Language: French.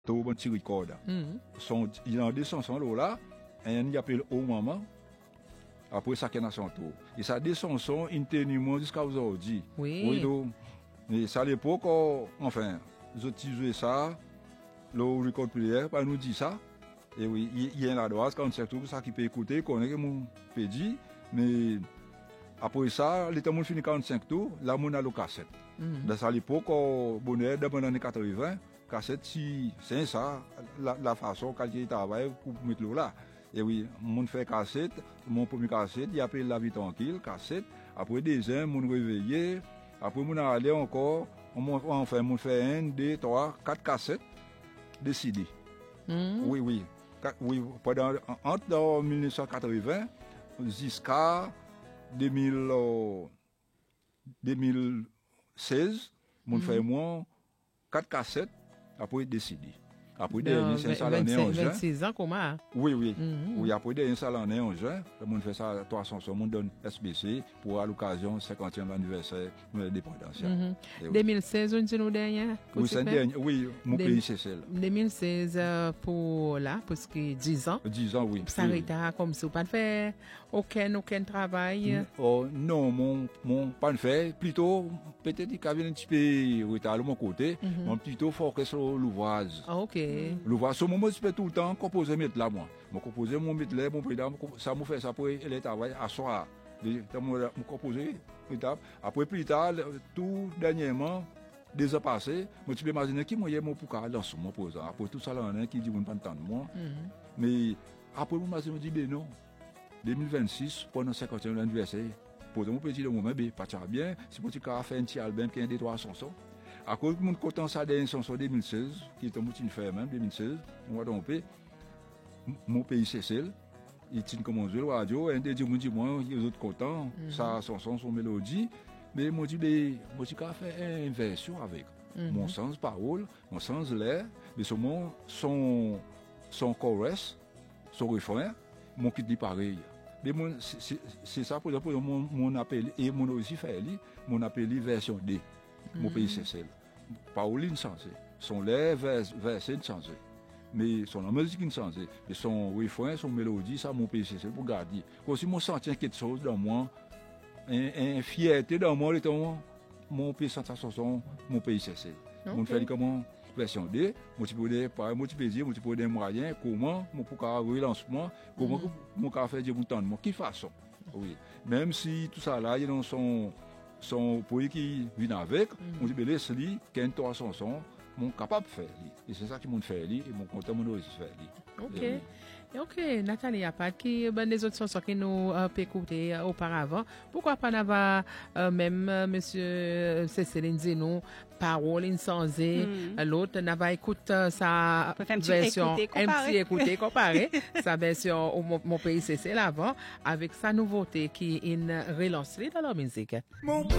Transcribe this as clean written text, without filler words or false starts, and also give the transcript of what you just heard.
tout un petit record. Il y a des chansons là, et il appelle au moment. Après ça, qu'il y a son tour. Et ça, des chansons, intérieurement jusqu'à aujourd'hui. Oui. Et ça, à l'époque, enfin, j'ai utilisé ça, le record player, pas nous dit ça. Et oui, il y a là-dedans, quand c'est tout ça qui peut écouter, qu'on est mon pédi, mais après ça, l'état mon fini 45 tours, là, mon a le cassette. Dans ça, à l'époque, bonheur, dans les années 80, cassette, c'est ça, la façon qu'elle travaille pour mettre l'eau là. Et oui, mon fait cassette, mon premier cassette, il appelle La Vie Tranquille, cassette. Après des ans, mon réveillé. Après, mon allé encore, enfin, mon fait 1, 2, 3, 4 cassettes de CD. Oui. Oui, entre 1980 jusqu'à 2016, mon fait moins 4 cassettes, après des CD. Après dernier, c'est un salonné en juin. 26 ans, comment? Oui. Oui, après dernier salonné en juin, le monde fait ça 300, le monde donne SBC pour à l'occasion 50e anniversaire de l'indépendance. 2016, on dit nous dernier? Oui, c'est dernier. Oui, mon pays c'est celle. 2016 pour parce que 10 ans. 10 ans, oui. Ça arrête comme ça, pas de faire aucun travail. Non, mon pas de faire, plutôt peut-être qu'il y avait un petit peu retard de mon côté, mais plutôt fort que sur l'ouvrage. Ah, ok. L'ouvrage, ce moment, je peux tout le temps composer mettre là, moi. Je composer mon mettre là, mon président, ça me fait ça pour le travail à soir. Je composer, après plus tard, tout dernièrement, des ans passés, je peux imaginer qui moyen mon pour lancer mon posant. Après tout ça, là, qui dit qu'on ne pas entendre moi. Mais après, je me dis, ben non. 2026, pendant 50e anniversaire, pour mon petit moment, pas bien, si tu as fait un petit album qui a des 3 chansons. À cause de mon content, ça a une chanson 2016, qui est un petit fait même, 2016, on va tromper. Mon pays c'est celle, il tient comme on dit, le radio, et des gens me disent, moi, ils sont contents, sa chanson, son mélodie, mais moi, je dis, fait une version avec. Mon sens parole, mon sens l'air, mais son chorus, son refrain, mon qui dit pareil. Mais c'est ça, pour exemple, mon appel, et mon aussi fait, mon appel version D. Mon pays c'est celle. Pauline changé. Son l'air, verset changé. Mais son musique changé. Mais son refrain, son mélodie, ça, mon pays c'est celle pour garder. Comme si moi sentais quelque chose dans moi, une fierté dans moi, mon pays sent sa chanson, mon pays c'est celle. Mon fait comment version D, moi tu peux dire, moi tu peux des moyens, comment, mon pour faire relancement, comment, mon faire faire mon temps, qui façon. Oui. Même si tout ça là, ils ont son pays qui vient avec, on dit, laisse-lui, qu'il y a une 3 chansons, mon capable de faire. Et c'est ça qui m'ont fait, et mon content m'ont aussi fait. Ok, Nathalie, il y a pas des autres chansons que nous avons écoutées auparavant. Pourquoi pas n'avoir même monsieur Cécile Zeno, parole insensée, l'autre n'avait écouté sa version, comparé, sa version Mon pays Cécile avant, avec sa nouveauté qui est une relance dans la musique.